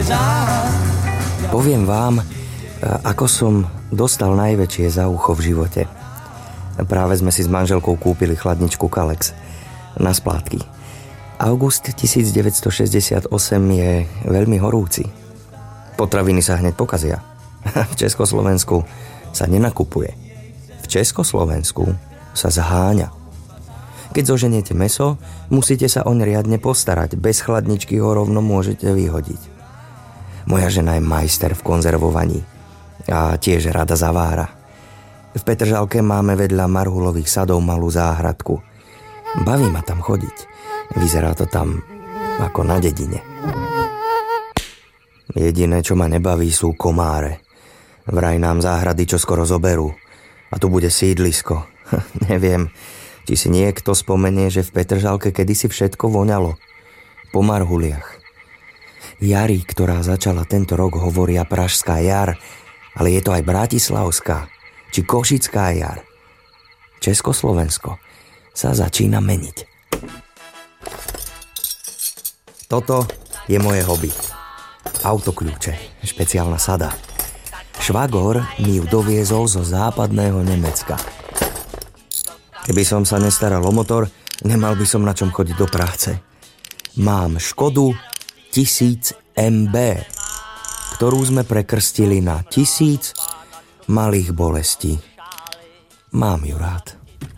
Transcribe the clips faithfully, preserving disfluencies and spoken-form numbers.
Poviem vám, ako som dostal najväčšie za ucho v živote. Práve sme si s manželkou kúpili chladničku Kalex na splátky. August devätnásťstošesťdesiatosem je veľmi horúci. Potraviny sa hneď pokazia. V Československu sa nenakupuje. V Československu sa zháňa. Keď zoženiete mäso, musíte sa oň riadne postarať. Bez chladničky ho rovno môžete vyhodiť. Moja žena je majster v konzervovaní a tiež rada zavára. V Petržalke máme vedľa marhulových sadov malú záhradku. Baví ma tam chodiť. Vyzerá to tam ako na dedine. Jediné, čo ma nebaví, sú komáre. Vraj nám záhrady čoskoro zoberú. A tu bude sídlisko. Neviem, či si niekto spomenie, že v Petržalke kedysi všetko voňalo. Po marhuliach. Jari, ktorá začala tento rok, hovoria Pražská jar, ale je to aj Bratislavská či Košická jar. Československo sa začína meniť. Toto je moje hobby. Autokľúče, špeciálna sada. Švagor mi ju doviezol zo západného Nemecka. Keby som sa nestaral o motor, nemal by som na čom chodiť do práce. Mám Škodu tisíc em bé, ktorú sme prekrstili na tisíc malých bolestí. Mám ju rád.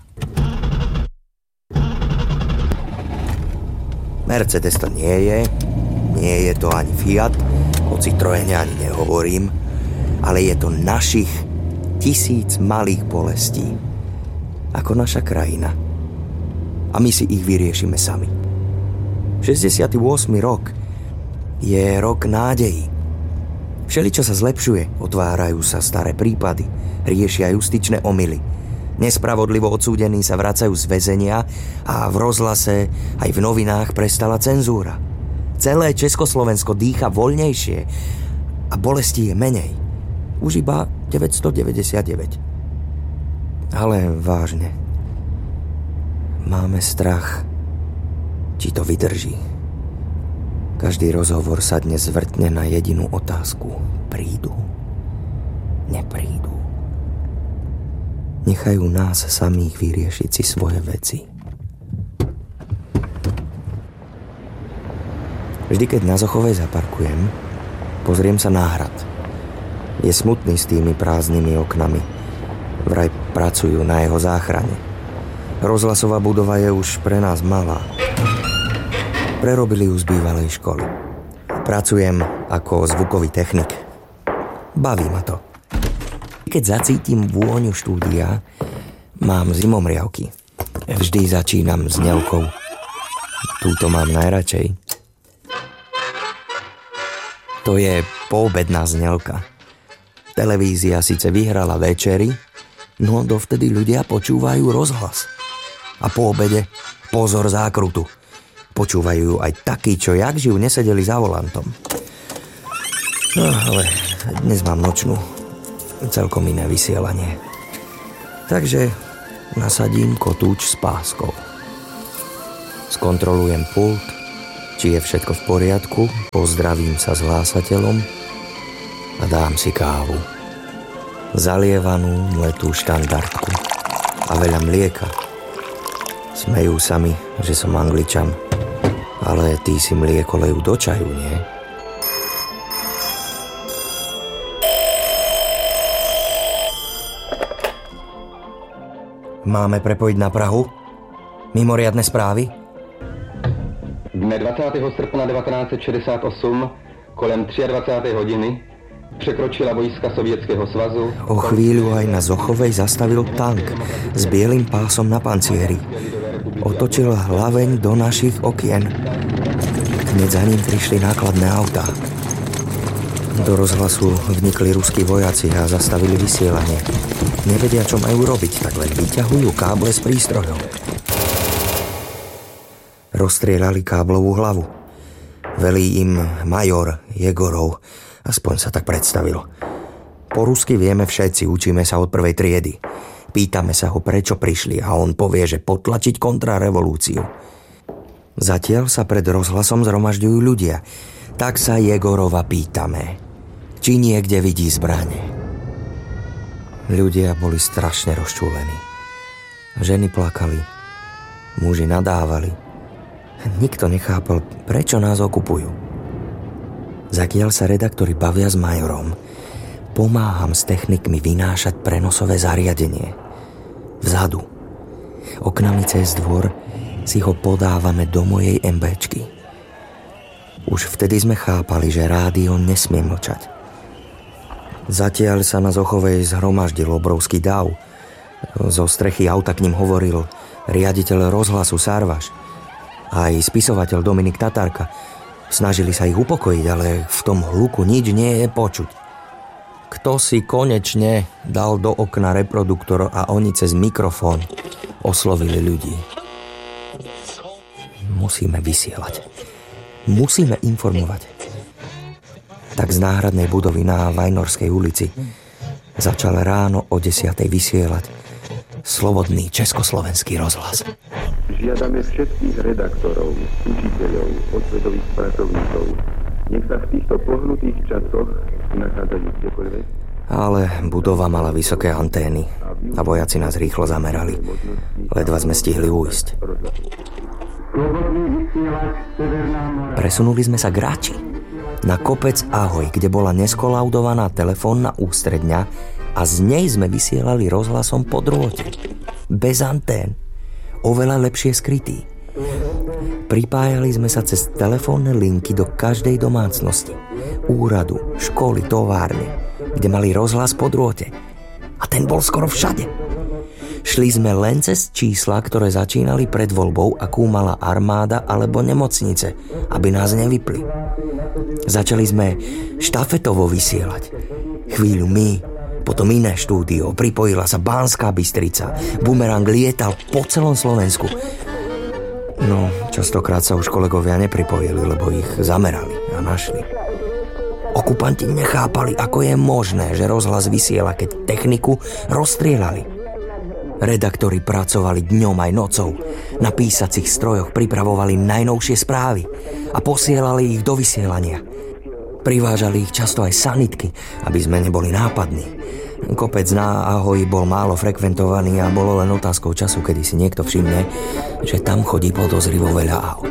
Mercedes to nie je, nie je to ani Fiat, o Citroene ani nehovorím, ale je to našich tisíc malých bolestí. Ako naša krajina. A my si ich vyriešime sami. šesťdesiaty ôsmy rok je rok nádejí. Všeličo sa zlepšuje, otvárajú sa staré prípady, riešia justičné omyly. Nespravodlivo odsúdení sa vracajú z väzenia a v rozhlase aj v novinách prestala cenzúra. Celé Československo dýcha voľnejšie a bolesti je menej. Už iba deväťstodeväťdesiatdeväť. Ale vážne, máme strach, či to vydrží. Každý rozhovor sa dnes zvrtne na jedinú otázku. Prídu? Neprídu? Nechajú nás samých vyriešiť si svoje veci. Vždy, keď na Zochovej zaparkujem, pozriem sa na hrad. Je smutný s tými prázdnymi oknami. Vraj pracujú na jeho záchrane. Rozhlasová budova je už pre nás malá. Prerobili ju z bývalej školy. Pracujem ako zvukový technik. Baví ma to. Keď zacítim vôňu štúdia, mám zimomriavky. Vždy začínam s ňelkou. Túto mám najradšej. To je poobedná znelka. Televízia síce vyhrala večery, no dovtedy ľudia počúvajú rozhlas. A po obede pozor zákrutu. Počúvajú ju aj takí, čo jak žijú nesedeli za volantom. No, ale dnes mám nočnú. Celkom iné vysielanie. Takže nasadím kotúč s páskou. Skontrolujem pult, či je všetko v poriadku, pozdravím sa s hlásateľom a dám si kávu. Zalievanú mletú štandardku a veľa mlieka. Smejú sa mi, že som Angličan. Ale tí si mlieko lejú do čaju, nie? Máme prepojiť na Prahu? Mimoriadne správy? Dne dvacátého srpna devatenáct set šedesát osm kolem dvacáté třetí hodiny překročila vojska Sovětského svazu. O chvíľu aj na Zochovej zastavil tank s bielým pásom na pancieri. Otočil hlaveň do našich okien. Hneď za ním prišli nákladné autá. Do rozhlasu vnikli ruskí vojaci a zastavili vysielanie. Nevedia, čo majú robiť, tak len vyťahujú káble z prístrojov. Rozstrieľali káblovú hlavu. Velí im major Jegorov, aspoň sa tak predstavil. Po rusky vieme všetci, učíme sa od prvej triedy. Pýtame sa ho, prečo prišli a on povie, že potlačiť kontrarevolúciu. Zatiaľ sa pred rozhlasom zhromažďujú ľudia. Tak sa Jegorova pýtame, či niekde vidí zbrane. Ľudia boli strašne rozčúlení. Ženy plakali, muži nadávali. Nikto nechápal, prečo nás okupujú. Zakiaľ sa redaktori bavia s majorom, pomáham s technikmi vynášať prenosové zariadenie. Vzadu, oknami cez dvor, si ho podávame do mojej MBčky. Už vtedy sme chápali, že rádio nesmie mlčať. Zatiaľ sa na Zochovej zhromaždil obrovský dav. Zo strechy auta k ním hovoril riaditeľ rozhlasu Sarvaš, aj spisovateľ Dominik Tatárka. Snažili sa ich upokojiť, ale v tom hluku nič nie je počuť. Kto si konečne dal do okna reproduktor a oni cez mikrofón oslovili ľudí. Musíme vysielať. Musíme informovať. Tak z náhradnej budovy na Vajnorskej ulici začal ráno o desiatej vysielať Slobodný československý rozhlas. Žiadame všetkých redaktorov, učiteľov, osvetových pracovníkov, nech sa v týchto pohnutých časoch nachádzajú kdekoľvek. Ale budova mala vysoké antény a vojaci nás rýchlo zamerali. Ledva sme stihli ujsť. Presunuli sme sa k Rači, na kopec Ahoj, kde bola neskolaudovaná telefónna ústredňa a z nej sme vysielali rozhlasom po drôte. Bez antén. Oveľa lepšie skrytý. Pripájali sme sa cez telefónne linky do každej domácnosti, úradu, školy, továrne, kde mali rozhlas po drôte. A ten bol skoro všade. Šli sme len cez čísla, ktoré začínali pred voľbou, akú mala armáda alebo nemocnice, aby nás nevypli. Začali sme štafetovo vysielať. Chvíľu my, potom iné štúdio, pripojila sa Banská Bystrica. Bumerang lietal po celom Slovensku. No, častokrát sa už kolegovia nepripojili, lebo ich zamerali a našli. Okupanti nechápali, ako je možné, že rozhlas vysiela, keď techniku rozstrieľali. Redaktori pracovali dňom aj nocou. Na písacích strojoch pripravovali najnovšie správy a posielali ich do vysielania. Privážali ich často aj sanitky, aby sme neboli nápadní. Kopec na Ahoji bol málo frekventovaný a bolo len otázkou času, kedy si niekto všimne, že tam chodí podozrivo veľa aut.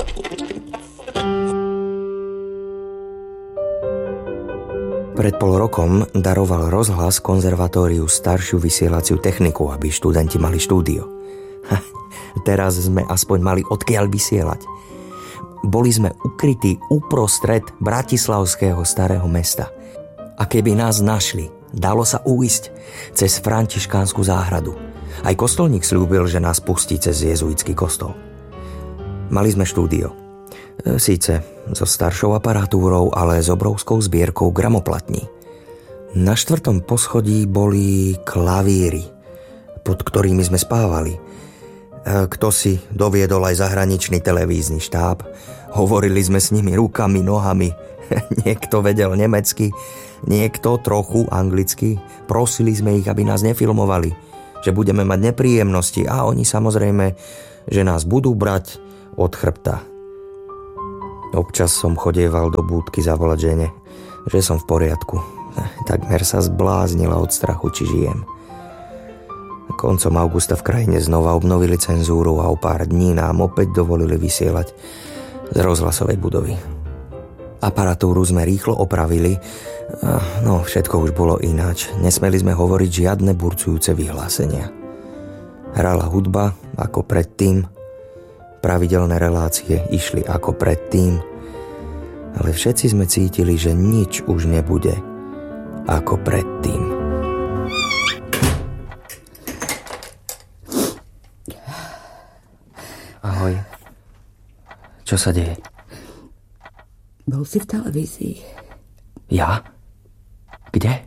Pred pol rokom daroval rozhlas konzervatóriu staršiu vysielaciu techniku, aby študenti mali štúdio. Ha, teraz sme aspoň mali odkiaľ vysielať. Boli sme ukrytí uprostred bratislavského starého mesta. A keby nás našli, dalo sa uísť cez františkánsku záhradu. Aj kostolník sľúbil, že nás pustí cez jezuitský kostol. Mali sme štúdio. Síce so staršou aparatúrou, ale s obrovskou zbierkou gramoplatní. Na štvrtom poschodí boli klavíry, pod ktorými sme spávali. Kto si doviedol aj zahraničný televízny štáb. Hovorili sme s nimi rukami, nohami. Niekto vedel nemecky, niekto trochu anglicky. Prosili sme ich, aby nás nefilmovali, že budeme mať nepríjemnosti a oni samozrejme, že nás budú brať od chrbta. Občas som chodieval do búdky zavolať žene, že som v poriadku. Takmer sa zbláznila od strachu, či žijem. Koncom augusta v krajine znova obnovili cenzúru a o pár dní nám opäť dovolili vysielať z rozhlasovej budovy. Aparatúru sme rýchlo opravili, no všetko už bolo ináč. Nesmeli sme hovoriť žiadne burcujúce vyhlásenia. Hrala hudba ako predtým, pravidelné relácie išli ako predtým, ale všetci sme cítili, že nič už nebude ako predtým. Ahoj. Čo sa deje? Bol si v televízii. Ja? Kde?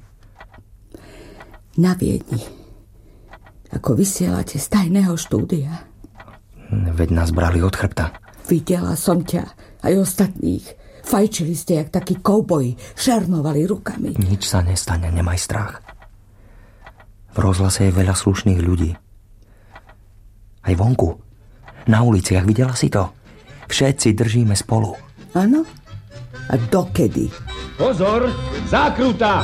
Na Viedni. Ako vysielate z tajného štúdia. Veď nás brali od chrbta. Videla som ťa, aj ostatných. Fajčili ste jak takí kouboji, šermovali rukami. Nič sa nestane, nemaj strach. V rozhlase je veľa slušných ľudí. Aj vonku, na uliciach, videla si to? Všetci držíme spolu. Áno? A dokedy? Pozor, zákruta!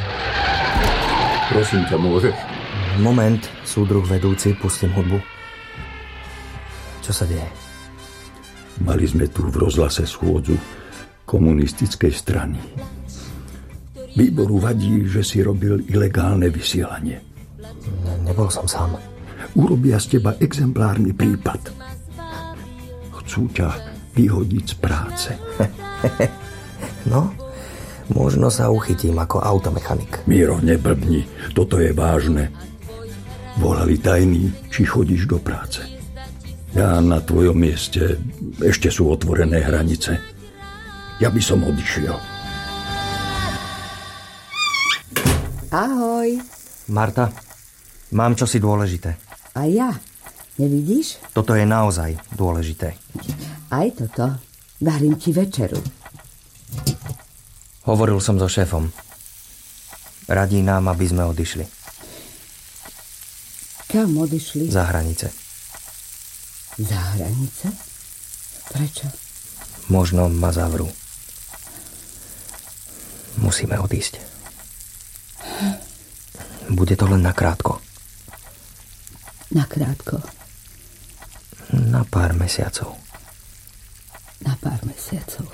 Prosím ťa, môžeš? Moment, súdruh vedúci, pustím hudbu. Čo sa deje? Mali sme tu v rozhlase schôdzu komunistickej strany. Výboru vadí, že si robil ilegálne vysielanie. Ne, nebol som sám. Urobia z teba exemplárny prípad. Chcú ťa vyhodiť z práce. No, možno sa uchytím ako automechanik. Miro, neblbni, toto je vážne. Volali tajní, či chodíš do práce. Ja na tvojom mieste, ešte sú otvorené hranice. Ja by som odišiel. Ahoj. Marta, mám čosi dôležité. A ja. Nevidíš? Toto je naozaj dôležité. Aj toto. Varím ti večeru. Hovoril som so šéfom. Radí nám, aby sme odišli. Kam odišli? Za hranice. Za hranice? Prečo? Možno ma zavrú. Musíme odísť. Bude to len nakrátko. Nakrátko? Na pár mesiacov. Na pár mesiacov.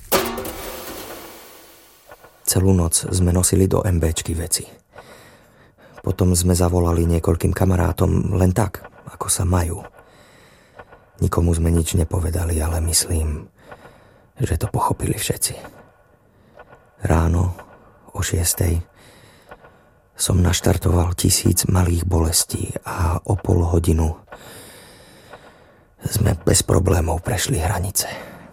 Celú noc sme nosili do MBčky veci. Potom sme zavolali niekoľkým kamarátom len tak, ako sa majú. Nikomu sme nič nepovedali, ale myslím, že to pochopili všetci. Ráno o šiestej som naštartoval tisíc malých bolestí a o pol hodinu sme bez problémov prešli hranice.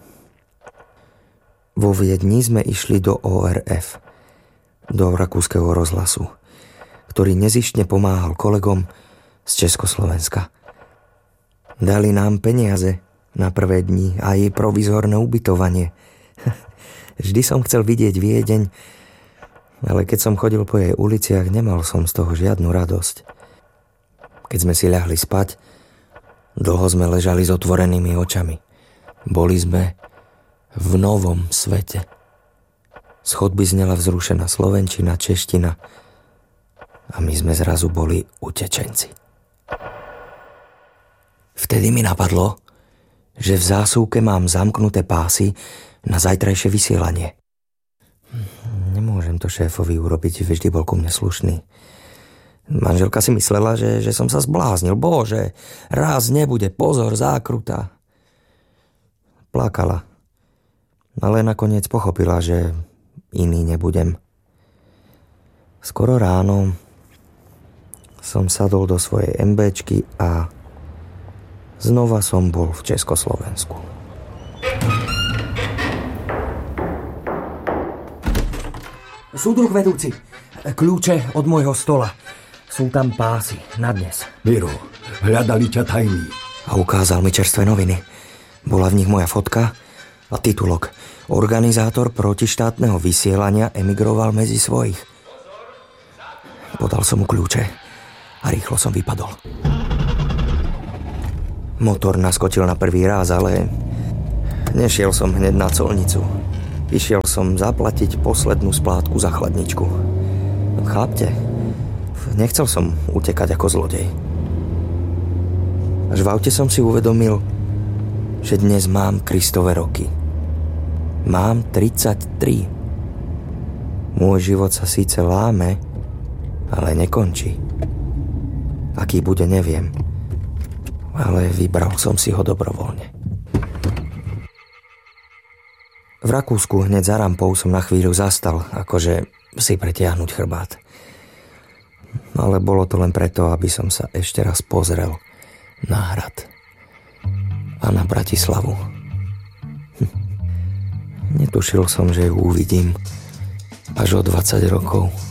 Vo Viedni sme išli do ó er ef, do rakúskeho rozhlasu, ktorý nezištne pomáhal kolegom z Československa. Dali nám peniaze na prvé dni a aj provizorné ubytovanie. Vždy som chcel vidieť Viedeň, ale keď som chodil po jej uliciach, nemal som z toho žiadnu radosť. Keď sme si ľahli spať, dlho sme ležali s otvorenými očami. Boli sme v novom svete. Z chodby znela vzrušená slovenčina, čeština a my sme zrazu boli utečenci. Vtedy mi napadlo, že v zásuvke mám zamknuté pásy na zajtrajšie vysielanie. Nemôžem to šéfovi urobiť, vždy bol ku mne slušný. Manželka si myslela, že, že som sa zbláznil. Bože, raz nebude, pozor, zákruta. Plakala, ale nakoniec pochopila, že iný nebudem. Skoro ráno som sadol do svojej MBčky a znova som bol v Československu. Súdruh vedúci, kľúče od môjho stola. Sú tam pásy na dnes. Miro, hľadali ťa tajní. A ukázal mi čerstvé noviny. Bola v nich moja fotka a titulok. Organizátor protištátneho vysielania emigroval medzi svojich. Podal som mu kľúče a rýchlo som vypadol. Motor naskočil na prvý ráz, ale nešiel som hneď na colnicu. Išiel som zaplatiť poslednú splátku za chladničku. Chápte? Nechcel som utekať ako zlodej. Až v aute som si uvedomil, že dnes mám Kristove roky. Mám tridsaťtri. Môj život sa síce láme, ale nekončí. Aký bude, neviem. Ale vybral som si ho dobrovoľne. V Rakúsku hneď za rampou som na chvíľu zastal, akože si pretiahnuť chrbát. Ale bolo to len preto, aby som sa ešte raz pozrel na hrad a na Bratislavu. Hm. Netušil som, že ju uvidím až o dvadsať rokov.